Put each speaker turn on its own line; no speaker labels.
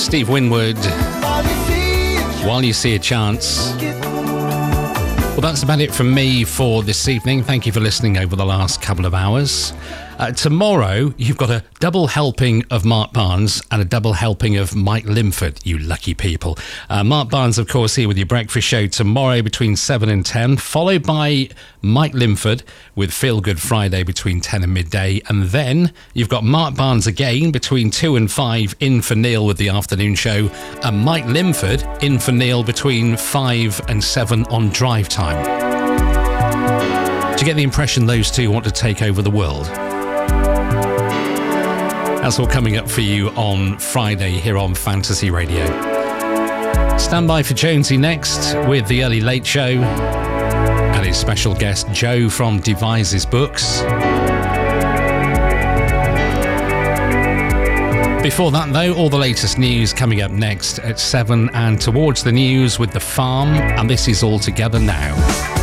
Steve Winwood, While You See a Chance. Well, that's about it from me for this evening. Thank you for listening over the last couple of hours. Tomorrow, you've got a double helping of Mark Barnes and a double helping of Mike Limford, you lucky people. Mark Barnes, of course, here with your breakfast show tomorrow between 7 and 10, followed by Mike Limford with Feel Good Friday between 10 and midday. And then you've got Mark Barnes again between 2 and 5 in for Neil with the afternoon show, and Mike Limford in for Neil between 5 and 7 on drive time. Do you get the impression those two want to take over the world? That's all coming up for you on Friday here on Fantasy Radio. Stand by for Jonesy next with the Early Late Show and his special guest Joe from Devises Books. Before that though, all the latest news coming up next at 7 and towards the news with The Farm, and this is All Together Now.